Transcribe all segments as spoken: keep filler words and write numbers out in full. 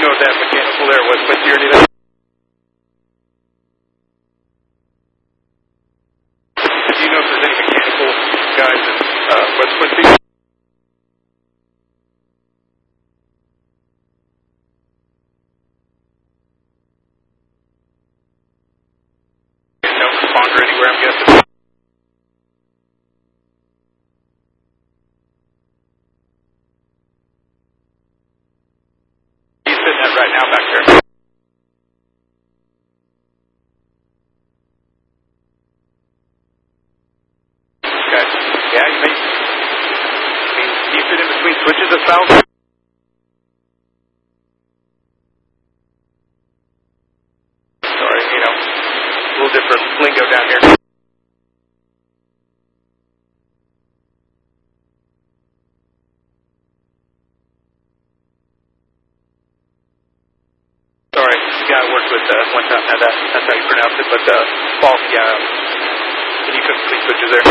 know if that mechanical there was with you or anything. Do you know if there's any mechanical guys in uh, West Quincy? No responder anywhere, I'm guessing. He's sitting at right now back there. Okay. Yeah, you may. I mean, do you fit in between switches a thousand? Sorry, you know, a little different lingo down here. Sorry, the guy I worked with uh, one time had that. That's how you pronounce it, but uh, false, yeah. Can you cook between switches there?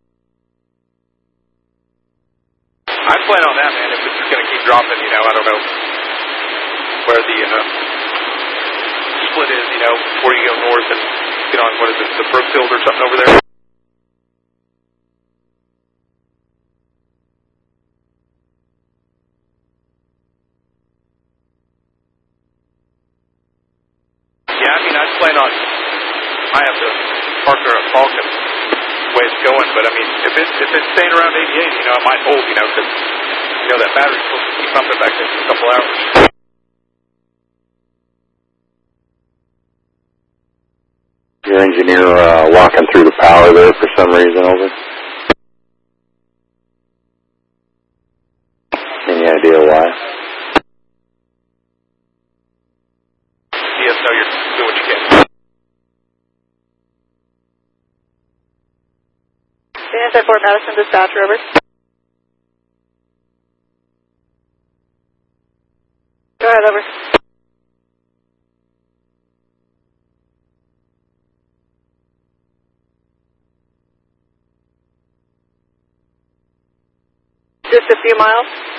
I plan on that, man. If it's just going to keep dropping, you know, I don't know where the uh, split is, you know, before you go north and get on, what is it, the Brookfield or something over there? Yeah, I mean, I plan on, I have to park her at Falcon the way it's going, but I mean, if it's, if it's staying around eighty-eight, you know, I might hold, you know, because, you know, that battery's supposed to keep pumping back there for a couple hours. Your engineer uh, walking through the power there for some reason, over. Any idea why? Yes, no, you're doing what you can. Inside Fort Madison dispatcher, over. Go ahead, over. Just a few miles.